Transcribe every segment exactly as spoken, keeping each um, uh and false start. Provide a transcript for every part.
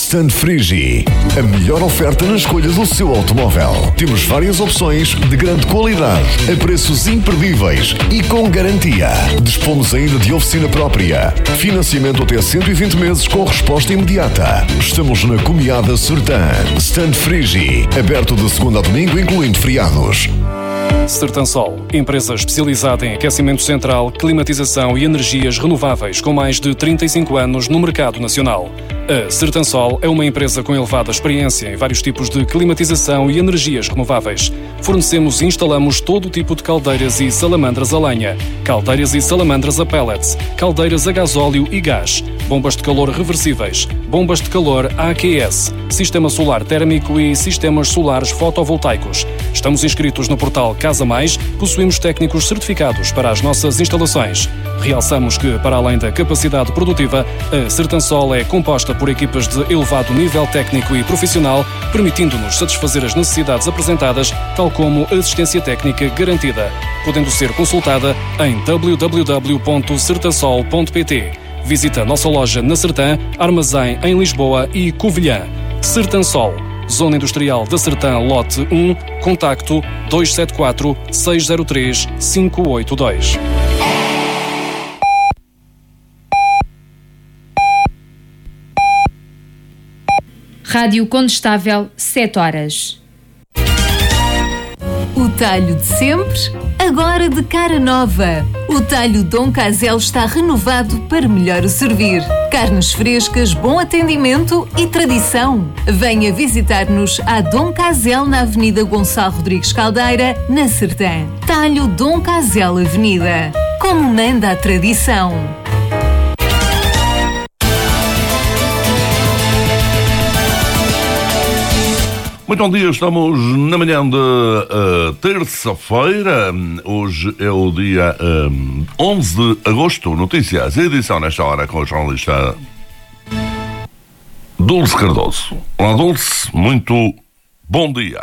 Stand Frigi, a melhor oferta na escolha do seu automóvel. Temos várias opções de grande qualidade, a preços imperdíveis e com garantia. Dispomos ainda de oficina própria. Financiamento até cento e vinte meses com resposta imediata. Estamos na Comiada Sertã. Stand Frigi, aberto de segunda a domingo, incluindo feriados. Sertansol, empresa especializada em aquecimento central, climatização e energias renováveis com mais de trinta e cinco anos no mercado nacional. A Sertansol é uma empresa com elevada experiência em vários tipos de climatização e energias renováveis. Fornecemos e instalamos todo tipo de caldeiras e salamandras a lenha, caldeiras e salamandras a pellets, caldeiras a gasóleo e gás, bombas de calor reversíveis, bombas de calor A Q S, sistema solar térmico e sistemas solares fotovoltaicos. Estamos inscritos no portal Casa Mais, possuímos técnicos certificados para as nossas instalações. Realçamos que, para além da capacidade produtiva, a Sertansol é composta por equipas de elevado nível técnico e profissional, permitindo-nos satisfazer as necessidades apresentadas, tal como assistência técnica garantida, podendo ser consultada em w w w ponto sertansol ponto p t. Visita a nossa loja na Sertã, armazém em Lisboa e Covilhã. Sertansol, Zona Industrial da Sertã, lote um, contacto dois sete quatro, seis zero três, cinco oito dois. Rádio Condestável, sete horas. O talho de sempre, agora de cara nova. O talho Dom Casel está renovado para melhor o servir. Carnes frescas, bom atendimento e tradição. Venha visitar-nos à Dom Casel na Avenida Gonçalo Rodrigues Caldeira, na Sertã. Talho Dom Casel Avenida. Como manda a tradição. Muito bom dia, estamos na manhã de uh, terça-feira, hoje é o dia um, onze de agosto, notícias, edição nesta hora com o jornalista Dulce Cardoso. Olá Dulce, muito bom dia.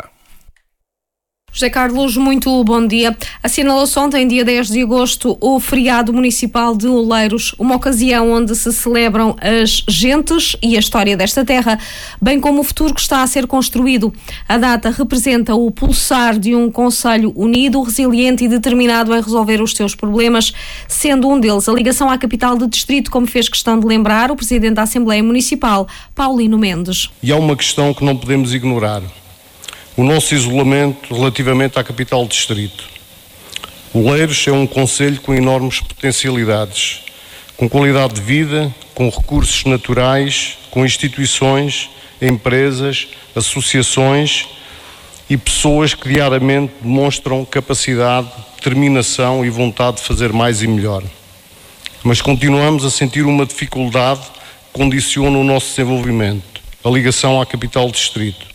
José Carlos, muito bom dia. Assinalou-se ontem, dia dez de agosto, o feriado municipal de Oleiros, uma ocasião onde se celebram as gentes e a história desta terra, bem como o futuro que está a ser construído. A data representa o pulsar de um concelho unido, resiliente e determinado em resolver os seus problemas, sendo um deles a ligação à capital do distrito, como fez questão de lembrar o Presidente da Assembleia Municipal, Paulino Mendes. E há uma questão que não podemos ignorar. O nosso isolamento relativamente à capital do distrito. Oleiros é um concelho com enormes potencialidades, com qualidade de vida, com recursos naturais, com instituições, empresas, associações e pessoas que diariamente demonstram capacidade, determinação e vontade de fazer mais e melhor. Mas continuamos a sentir uma dificuldade que condiciona o nosso desenvolvimento, a ligação à capital do distrito.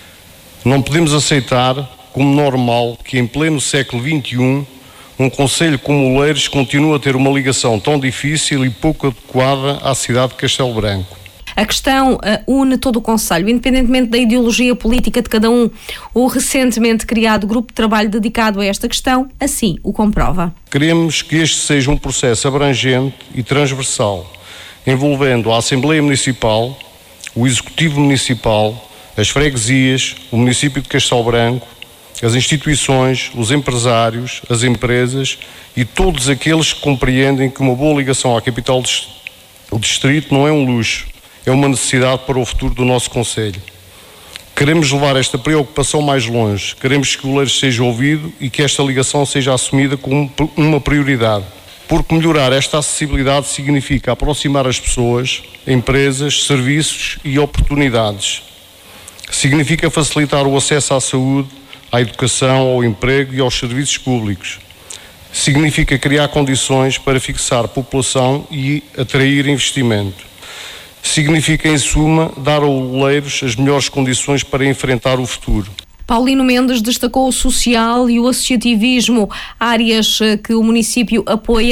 Não podemos aceitar como normal que em pleno século vinte e um um concelho como Oleiros continue a ter uma ligação tão difícil e pouco adequada à cidade de Castelo Branco. A questão uh, une todo o concelho, independentemente da ideologia política de cada um. O recentemente criado grupo de trabalho dedicado a esta questão assim o comprova. Queremos que este seja um processo abrangente e transversal, envolvendo a Assembleia Municipal, o Executivo Municipal, as freguesias, o município de Castelo Branco, as instituições, os empresários, as empresas e todos aqueles que compreendem que uma boa ligação à capital do distrito não é um luxo, é uma necessidade para o futuro do nosso concelho. Queremos levar esta preocupação mais longe, queremos que o Oleiros seja ouvido e que esta ligação seja assumida como uma prioridade, porque melhorar esta acessibilidade significa aproximar as pessoas, empresas, serviços e oportunidades. Significa facilitar o acesso à saúde, à educação, ao emprego e aos serviços públicos. Significa criar condições para fixar população e atrair investimento. Significa, em suma, dar ao Oleiros as melhores condições para enfrentar o futuro. Paulino Mendes destacou o social e o associativismo, áreas que o município apoia,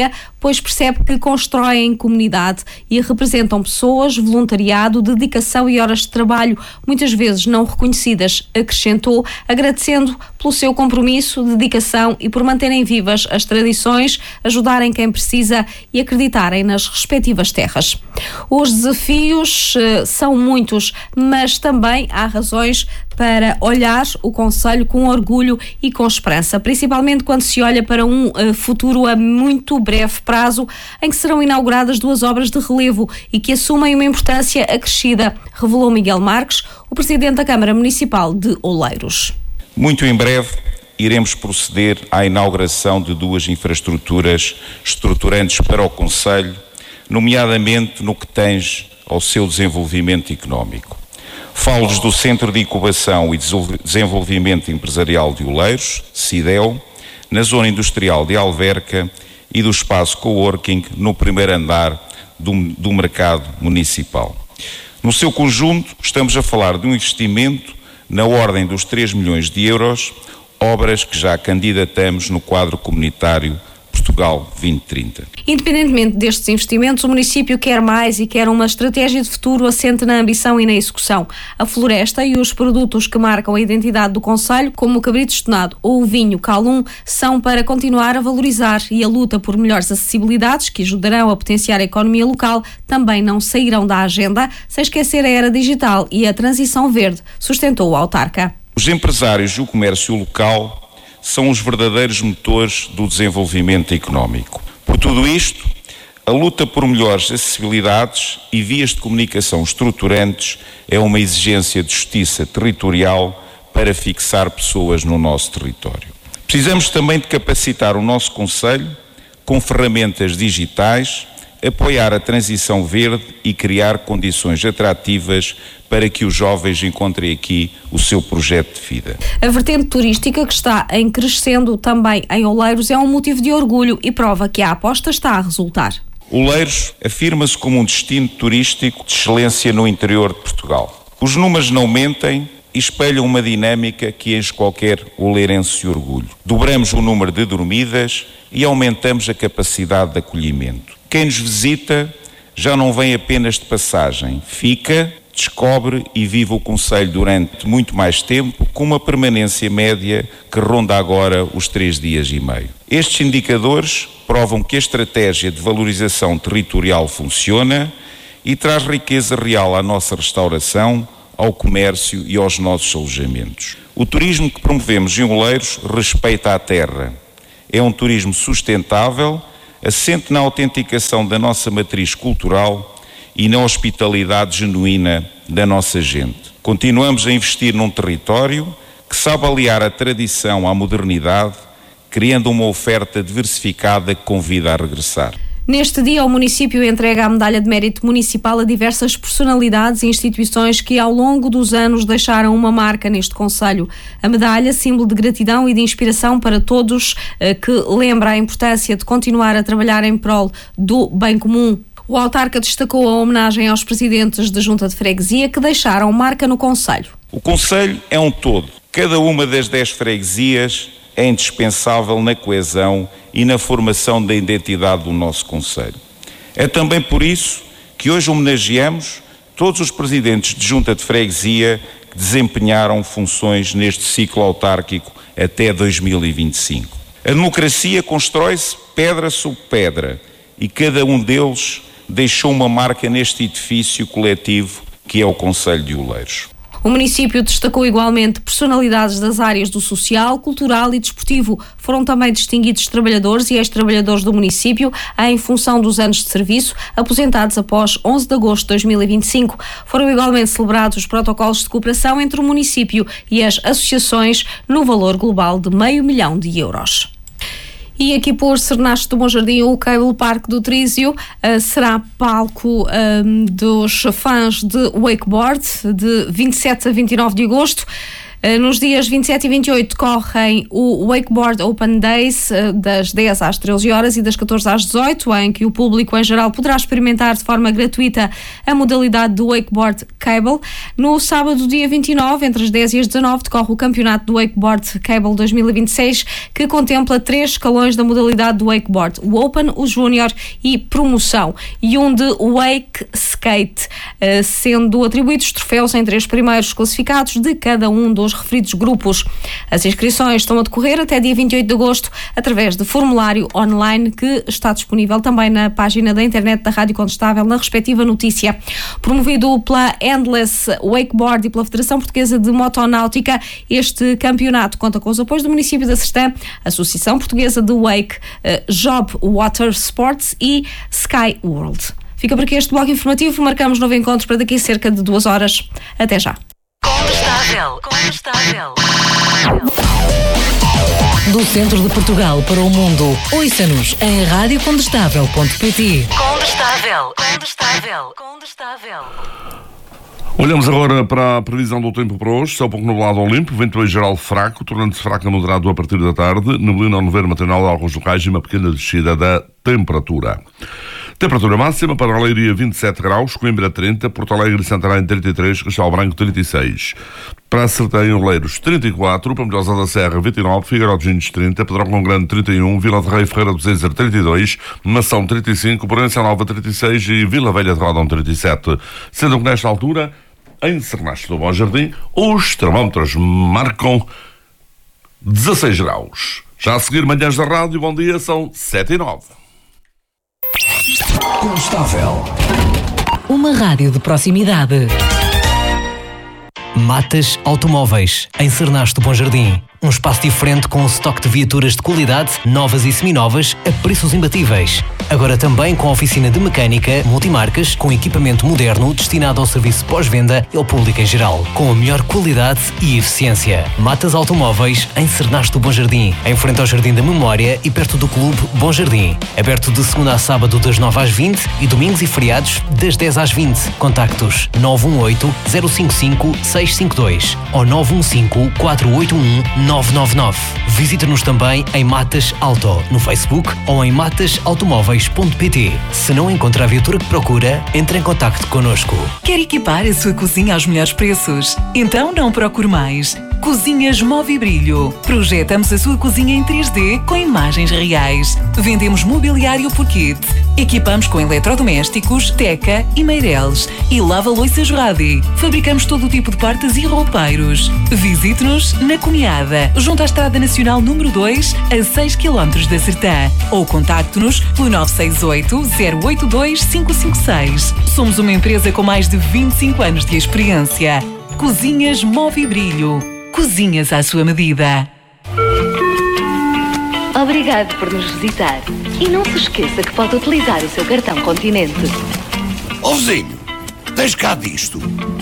pois percebe que constroem comunidade e representam pessoas, voluntariado, dedicação e horas de trabalho, muitas vezes não reconhecidas, acrescentou, agradecendo pelo seu compromisso, dedicação e por manterem vivas as tradições, ajudarem quem precisa e acreditarem nas respectivas terras. Os desafios uh, são muitos, mas também há razões para olhar o concelho com orgulho e com esperança, principalmente quando se olha para um uh, futuro a muito breve prazo, em que serão inauguradas duas obras de relevo e que assumem uma importância acrescida, revelou Miguel Marques, o presidente da Câmara Municipal de Oleiros. Muito em breve iremos proceder à inauguração de duas infraestruturas estruturantes para o concelho, nomeadamente no que tange ao seu desenvolvimento económico. Falo-lhes do Centro de Incubação e Desenvolvimento Empresarial de Oleiros, CIDEO, na Zona Industrial de Alverca e do Espaço Coworking no primeiro andar do, do mercado municipal. No seu conjunto, estamos a falar de um investimento na ordem dos três milhões de euros, obras que já candidatamos no quadro comunitário Portugal vinte trinta. Independentemente destes investimentos, o município quer mais e quer uma estratégia de futuro assente na ambição e na execução. A floresta e os produtos que marcam a identidade do concelho, como o cabrito estonado ou o vinho Calum, são para continuar a valorizar, e a luta por melhores acessibilidades, que ajudarão a potenciar a economia local, também não sairão da agenda, sem esquecer a era digital e a transição verde, sustentou o autarca. Os empresários e o comércio local são os verdadeiros motores do desenvolvimento económico. Por tudo isto, a luta por melhores acessibilidades e vias de comunicação estruturantes é uma exigência de justiça territorial para fixar pessoas no nosso território. Precisamos também de capacitar o nosso concelho com ferramentas digitais, apoiar a transição verde e criar condições atrativas para que os jovens encontrem aqui o seu projeto de vida. A vertente turística, que está em crescendo também em Oleiros, é um motivo de orgulho e prova que a aposta está a resultar. Oleiros afirma-se como um destino turístico de excelência no interior de Portugal. Os números não mentem e espelham uma dinâmica que enche qualquer oleirense de orgulho. Dobramos o número de dormidas e aumentamos a capacidade de acolhimento. Quem nos visita já não vem apenas de passagem, fica, descobre e vive o concelho durante muito mais tempo, com uma permanência média que ronda agora os três dias e meio. Estes indicadores provam que a estratégia de valorização territorial funciona e traz riqueza real à nossa restauração, ao comércio e aos nossos alojamentos. O turismo que promovemos em Oleiros respeita a terra. É um turismo sustentável, assente na autenticação da nossa matriz cultural e na hospitalidade genuína da nossa gente. Continuamos a investir num território que sabe aliar a tradição à modernidade, criando uma oferta diversificada que convida a regressar. Neste dia, o município entrega a medalha de mérito municipal a diversas personalidades e instituições que ao longo dos anos deixaram uma marca neste concelho. A medalha, símbolo de gratidão e de inspiração para todos, que lembra a importância de continuar a trabalhar em prol do bem comum. O autarca destacou a homenagem aos presidentes da Junta de Freguesia que deixaram marca no concelho. O concelho é um todo. Cada uma das dez freguesias é indispensável na coesão e na formação da identidade do nosso concelho. É também por isso que hoje homenageamos todos os presidentes de junta de freguesia que desempenharam funções neste ciclo autárquico até dois mil e vinte e cinco. A democracia constrói-se pedra sobre pedra e cada um deles deixou uma marca neste edifício coletivo que é o Concelho de Oleiros. O município destacou igualmente personalidades das áreas do social, cultural e desportivo. Foram também distinguidos trabalhadores e ex-trabalhadores do município em função dos anos de serviço, aposentados após onze de agosto de dois mil e vinte e cinco. Foram igualmente celebrados os protocolos de cooperação entre o município e as associações no valor global de meio milhão de euros. E aqui por Cernache do Bom Jardim, o Cable Park do Trísio uh, será palco um, dos fãs de wakeboard de vinte e sete a vinte e nove de agosto. Nos dias vinte e sete e vinte e oito decorrem o Wakeboard Open Days, das dez às treze horas e das catorze às dezoito, em que o público em geral poderá experimentar de forma gratuita a modalidade do Wakeboard Cable. No sábado, dia vinte e nove, entre as dez e as dezanove, decorre o campeonato do Wakeboard Cable dois mil e vinte e seis, que contempla três escalões da modalidade do wakeboard: o Open, o Júnior e Promoção, e um de Wake Skate, sendo atribuídos troféus em três primeiros classificados de cada um dos referidos grupos. As inscrições estão a decorrer até dia vinte e oito de agosto através de formulário online que está disponível também na página da internet da Rádio Condestável, na respectiva notícia. Promovido pela Endless Wakeboard e pela Federação Portuguesa de Motonáutica, este campeonato conta com os apoios do município da Sertã, Associação Portuguesa de Wake, Job Water Sports e Sky World. Fica por aqui este bloco informativo. Marcamos novo encontro para daqui a cerca de duas horas. Até já. Condestável. Condestável. Do centro de Portugal para o mundo. Ouça-nos em rádio condestável ponto pt. Condestável. Condestável. Condestável. Olhamos agora para a previsão do tempo para hoje. Céu pouco nublado ao limpo, vento em geral fraco, tornando-se fraco a moderado a partir da tarde, neblina ao nevoeiro matinal de alguns locais e uma pequena descida da temperatura. Temperatura máxima para a Leiria vinte e sete graus, Coimbra trinta, Porto Alegre e Santarém trinta e três, Castelo Branco trinta e seis. Para a Sertã e Oleiros trinta e quatro, Pampilhosa da Serra vinte e nove, Figueiró de Gines trinta, Pedrógão Grande trinta e um, Vila de Rei Ferreira do Zezer trinta e dois, Mação trinta e cinco, Porãncia Nova trinta e seis e Vila Velha de Rodão trinta e sete. Sendo que nesta altura, em Sernaste do Bom Jardim, os termómetros marcam dezasseis graus. Já a seguir, manhãs da rádio, bom dia, são sete e nove. Condestável. Uma rádio de proximidade. Matas Automóveis, em Sernaste do Bom Jardim. Um espaço diferente com um estoque de viaturas de qualidade, novas e seminovas, a preços imbatíveis. Agora também com a oficina de mecânica, multimarcas, com equipamento moderno destinado ao serviço pós-venda e ao público em geral, com a melhor qualidade e eficiência. Matas Automóveis, em Sernaste do Bom Jardim, em frente ao Jardim da Memória e perto do Clube Bom Jardim. Aberto de segunda a sábado das nove às vinte e domingos e feriados das dez às vinte. Contactos nove um oito, zero cinco cinco, seis cinco dois ou nove um cinco, quatro oito um, nove nove nove. Visite-nos também em Matas Auto, no Facebook ou em matas automóveis ponto pt. Se não encontra a viatura que procura, entre em contacto connosco. Quer equipar a sua cozinha aos melhores preços? Então não procure mais. Cozinhas Movibrilho. Projetamos a sua cozinha em três D com imagens reais. Vendemos mobiliário por kit. Equipamos com eletrodomésticos, teca e meireles. E lava-loiças Radi. Fabricamos todo o tipo de portas e roupeiros. Visite-nos na Cunhada, junto à Estrada Nacional número dois, a seis quilómetros da Sertã. Ou contacte-nos pelo nove seis oito, zero oito dois, cinco cinco seis. Somos uma empresa com mais de vinte e cinco anos de experiência. Cozinhas Movibrilho. Cozinhas à sua medida. Obrigado por nos visitar. E não se esqueça que pode utilizar o seu cartão Continente. Ó vizinho, tens cá disto?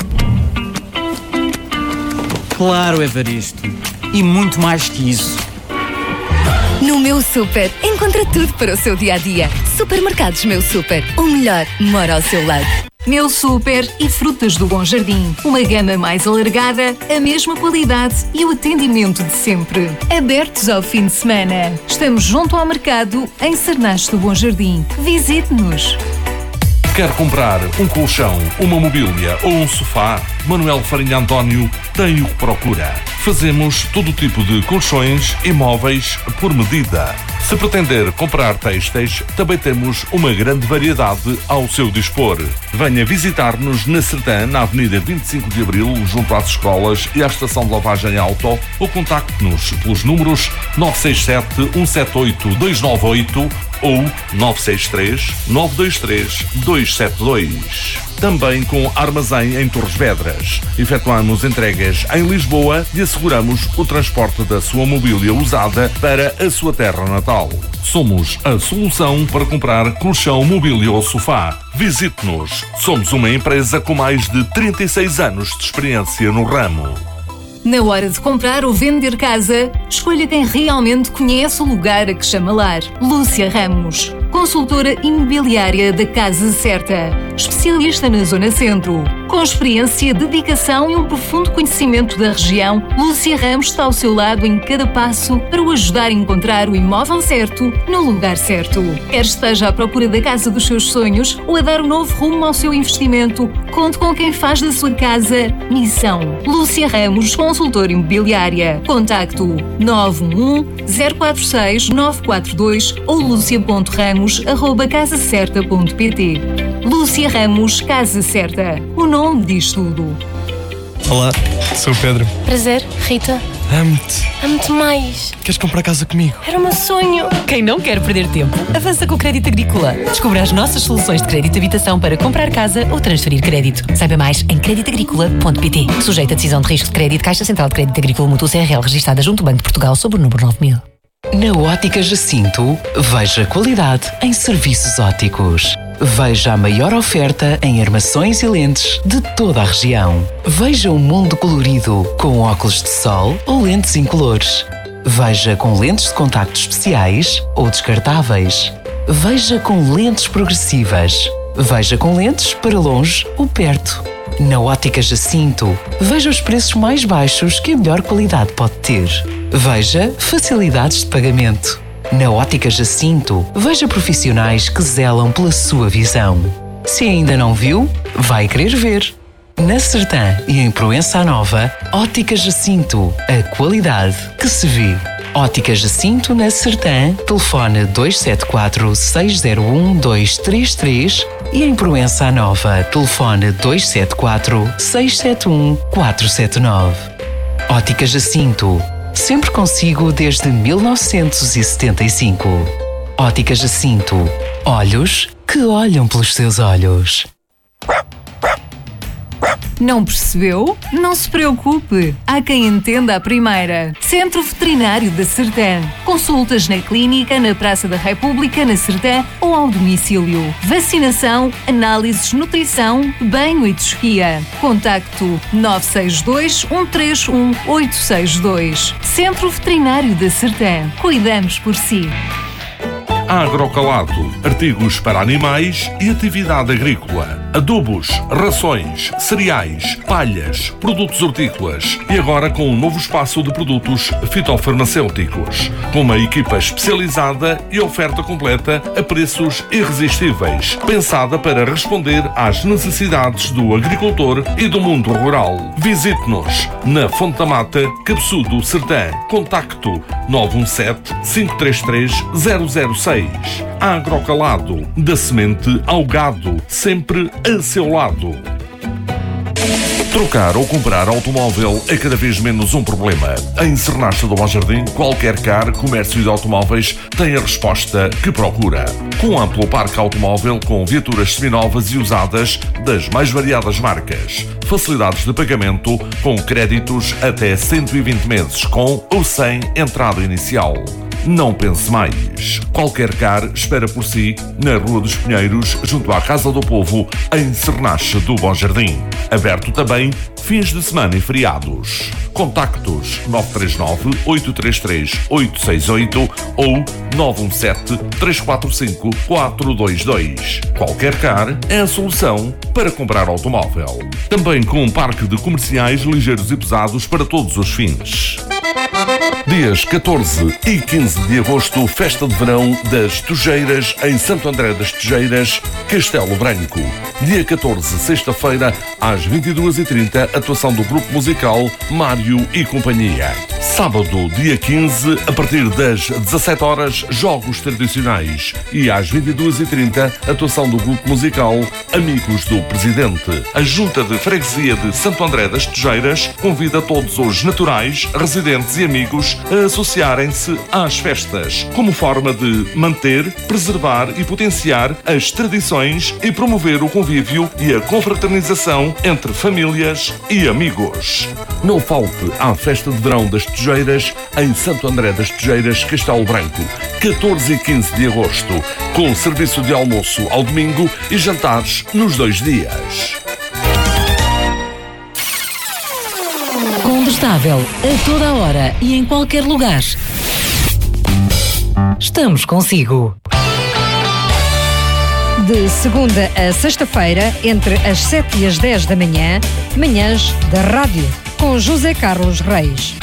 Claro, Evaristo. E muito mais que isso. No Meu Super, encontra tudo para o seu dia-a-dia. Supermercados Meu Super. O melhor mora ao seu lado. Meu Super e Frutas do Bom Jardim. Uma gama mais alargada, a mesma qualidade e o atendimento de sempre. Abertos ao fim de semana. Estamos junto ao mercado, em Sernaste do Bom Jardim. Visite-nos. Quer comprar um colchão, uma mobília ou um sofá? Manuel Farinha António tem o que procura. Fazemos todo o tipo de colchões e móveis por medida. Se pretender comprar têxteis, também temos uma grande variedade ao seu dispor. Venha visitar-nos na Sertã, na Avenida vinte e cinco de Abril, junto às escolas e à estação de lavagem auto, ou contacte-nos pelos números nove seis sete, um sete oito, dois nove oito ou nove seis três, nove dois três, dois sete dois. Também com armazém em Torres Vedras. Efetuamos entregas em Lisboa e asseguramos o transporte da sua mobília usada para a sua terra natal. Somos a solução para comprar colchão, mobília ou sofá. Visite-nos. Somos uma empresa com mais de trinta e seis anos de experiência no ramo. Na hora de comprar ou vender casa, escolha quem realmente conhece o lugar a que chama lar. Lúcia Ramos. consultora imobiliária da Casa Certa, especialista na Zona Centro. Com experiência, dedicação e um profundo conhecimento da região, Lúcia Ramos está ao seu lado em cada passo para o ajudar a encontrar o imóvel certo no lugar certo. Quer esteja à procura da casa dos seus sonhos ou a dar um novo rumo ao seu investimento, conte com quem faz da sua casa missão. Lúcia Ramos, consultora imobiliária. Contacto nove um um, zero quatro seis, nove quatro dois ou lucia ponto ramos arroba casa certa ponto pt. Lúcia Ramos, Casa Certa. O nome diz tudo. Olá, sou o Pedro. Prazer, Rita. Amo-te. Amo-te mais. Queres comprar casa comigo? Era o meu sonho. Quem não quer perder tempo, avança com o Crédito Agrícola. Descubra as nossas soluções de crédito de habitação para comprar casa ou transferir crédito. Saiba mais em crédito agrícola ponto pt. Sujeito a decisão de risco de crédito, Caixa Central de Crédito Agrícola Mútuo C R L, registada junto ao Banco de Portugal sob o número nove mil. Na Ótica Jacinto, veja qualidade em serviços ópticos. Veja a maior oferta em armações e lentes de toda a região. Veja um mundo colorido com óculos de sol ou lentes incolores. Veja com lentes de contacto especiais ou descartáveis. Veja com lentes progressivas. Veja com lentes para longe ou perto. Na Ótica Jacinto, veja os preços mais baixos que a melhor qualidade pode ter. Veja facilidades de pagamento. Na Ótica Jacinto, veja profissionais que zelam pela sua visão. Se ainda não viu, vai querer ver. Na Sertã e em Proença Nova, Ótica Jacinto, a qualidade que se vê. Ótica Jacinto na Sertã, telefone dois sete quatro, seis zero um, dois três três e em Proença Nova, telefone dois sete quatro, seis sete um, quatro sete nove. Ótica Jacinto, sempre consigo desde mil novecentos e setenta e cinco. Ótica Jacinto, olhos que olham pelos seus olhos. Não percebeu? Não se preocupe. Há quem entenda a primeira. Centro Veterinário da Sertã. Consultas na clínica, na Praça da República, na Sertã ou ao domicílio. Vacinação, análises, nutrição, banho e tosquia. Contacto nove seis dois, um três um, oito seis dois. Centro Veterinário da Sertã. Cuidamos por si. Agrocalato, artigos para animais e atividade agrícola, adubos, rações, cereais, palhas, produtos hortícolas e agora com um novo espaço de produtos fitofarmacêuticos, com uma equipa especializada e oferta completa a preços irresistíveis, pensada para responder às necessidades do agricultor e do mundo rural. Visite-nos na Fonte da Mata, Cabeçudo, Sertã. Contacto nove um sete, cinco três três, zero zero seis. Agrocalado, da semente ao gado, sempre a seu lado. Trocar ou comprar automóvel é cada vez menos um problema. Em Sernacha do Bom Jardim, qualquer car, comércio de automóveis tem a resposta que procura. Com amplo parque automóvel, com viaturas seminovas e usadas das mais variadas marcas. Facilidades de pagamento com créditos até cento e vinte meses, com ou sem entrada inicial. Não pense mais. Qualquer car espera por si na Rua dos Pinheiros, junto à Casa do Povo, em Sernacha do Bom Jardim. Aberto também fins de semana e feriados. Contactos nove três nove, oito três três, oito seis oito ou nove um sete, três quatro cinco, quatro dois dois. Qualquer car é a solução para comprar automóvel. Também com um parque de comerciais ligeiros e pesados para todos os fins. Dias catorze e quinze de agosto, festa de verão das Tujeiras em Santo André das Tujeiras, Castelo Branco. Dia catorze, sexta-feira, às vinte e duas e trinta, atuação do grupo musical Mário e Companhia. Sábado, dia quinze, a partir das dezassete horas, jogos tradicionais. E às vinte e duas e trinta, atuação do grupo musical Amigos do Presidente. A Junta de Freguesia de Santo André das Tujeiras convida todos os naturais, residentes e amigos a associarem-se às festas, como forma de manter, preservar e potenciar as tradições e promover o convívio e a confraternização entre famílias e amigos. Não falte à festa de verão das Tujeiras em Santo André das Tujeiras, Castelo Branco, catorze e quinze de agosto, com serviço de almoço ao domingo e jantares nos dois dias. Condestável, a toda a hora e em qualquer lugar. Estamos consigo. De segunda a sexta-feira, entre as sete e as dez da manhã, Manhãs da Rádio, com José Carlos Reis.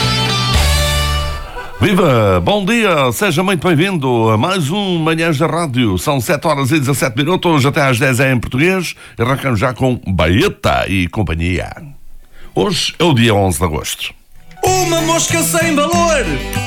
Viva! Bom dia! Seja muito bem-vindo a mais um Manhãs da Rádio. São sete horas e dezassete minutos, até às dez é em português. Arrancamos já com Baeta e companhia. Hoje é o dia onze de agosto. Uma mosca sem valor!